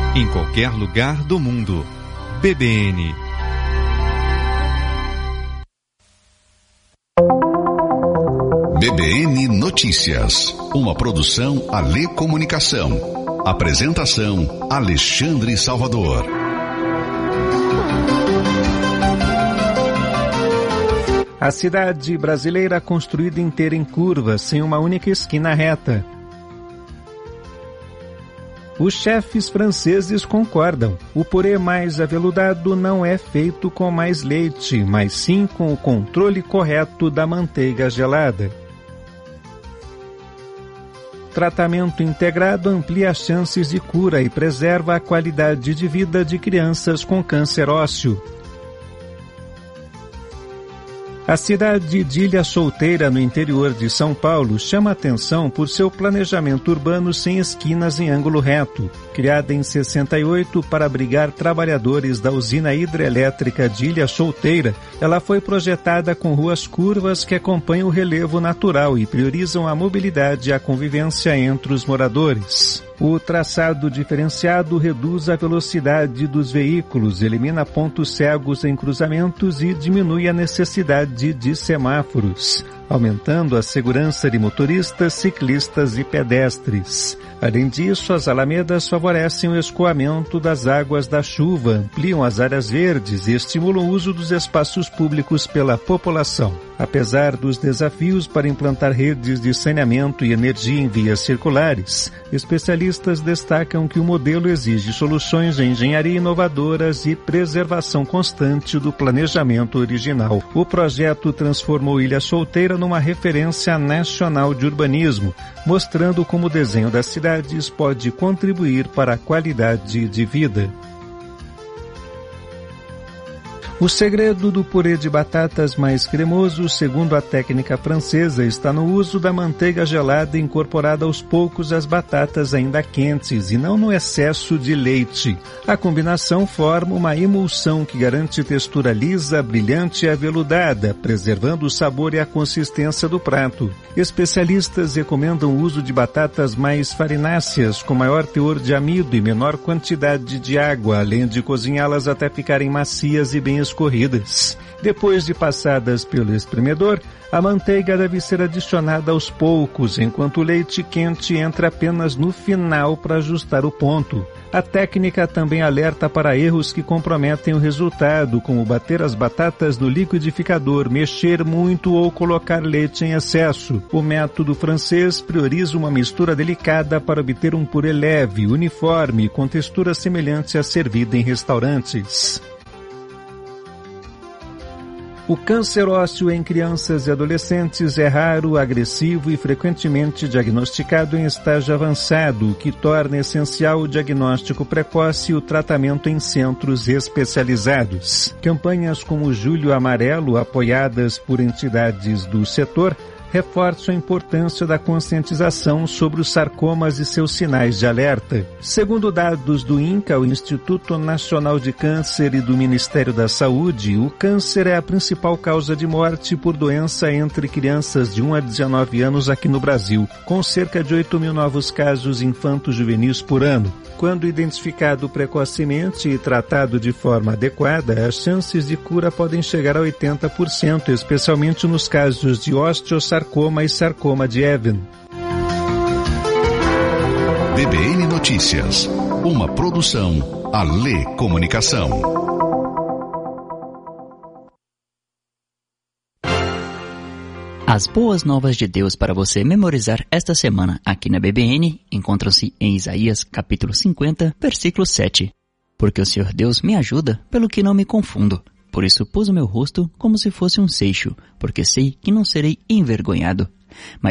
Em qualquer lugar do mundo. BBN. BBN Notícias. Uma produção Alê Comunicação. Apresentação Alexandre Salvador. A cidade brasileira construída inteira em curvas, sem uma única esquina reta. Os chefes franceses concordam. O purê mais aveludado não é feito com mais leite, mas sim com o controle correto da manteiga gelada. Tratamento integrado amplia as chances de cura e preserva a qualidade de vida de crianças com câncer ósseo. A cidade de Ilha Solteira, no interior de São Paulo, chama atenção por seu planejamento urbano sem esquinas em ângulo reto. Criada em 68 para abrigar trabalhadores da usina hidrelétrica de Ilha Solteira, ela foi projetada com ruas curvas que acompanham o relevo natural e priorizam a mobilidade e a convivência entre os moradores. O traçado diferenciado reduz a velocidade dos veículos, elimina pontos cegos em cruzamentos e diminui a necessidade de semáforos, aumentando a segurança de motoristas, ciclistas e pedestres. Além disso, as alamedas favorecem o escoamento das águas da chuva, ampliam as áreas verdes e estimulam o uso dos espaços públicos pela população. Apesar dos desafios para implantar redes de saneamento e energia em vias circulares, especialistas destacam que o modelo exige soluções de engenharia inovadoras e preservação constante do planejamento original. O projeto transformou Ilha Solteira numa referência nacional de urbanismo, mostrando como o desenho das cidades pode contribuir para a qualidade de vida. O segredo do purê de batatas mais cremoso, segundo a técnica francesa, está no uso da manteiga gelada incorporada aos poucos às batatas ainda quentes e não no excesso de leite. A combinação forma uma emulsão que garante textura lisa, brilhante e aveludada, preservando o sabor e a consistência do prato. Especialistas recomendam o uso de batatas mais farináceas, com maior teor de amido e menor quantidade de água, além de cozinhá-las até ficarem macias e bem escorridas. Depois de passadas pelo espremedor, a manteiga deve ser adicionada aos poucos, enquanto o leite quente entra apenas no final para ajustar o ponto. A técnica também alerta para erros que comprometem o resultado, como bater as batatas no liquidificador, mexer muito ou colocar leite em excesso. O método francês prioriza uma mistura delicada para obter um purê leve, uniforme, com textura semelhante à servida em restaurantes. O câncer ósseo em crianças e adolescentes é raro, agressivo e frequentemente diagnosticado em estágio avançado, o que torna essencial o diagnóstico precoce e o tratamento em centros especializados. Campanhas como o Julho Amarelo, apoiadas por entidades do setor, reforçam a importância da conscientização sobre os sarcomas e seus sinais de alerta. Segundo dados do INCA, o Instituto Nacional de Câncer, e do Ministério da Saúde, o câncer é a principal causa de morte por doença entre crianças de 1 a 19 anos aqui no Brasil, com cerca de 8 mil novos casos infanto-juvenis por ano. Quando identificado precocemente e tratado de forma adequada, as chances de cura podem chegar a 80%, especialmente nos casos de osteosarcoma e sarcoma de Ewing. BBN Notícias, uma produção Alê Comunicação. As boas novas de Deus para você memorizar esta semana aqui na BBN encontram-se em Isaías capítulo 50, versículo 7. Porque o Senhor Deus me ajuda, pelo que não me confundo. Por isso pus o meu rosto como se fosse um seixo, porque sei que não serei envergonhado.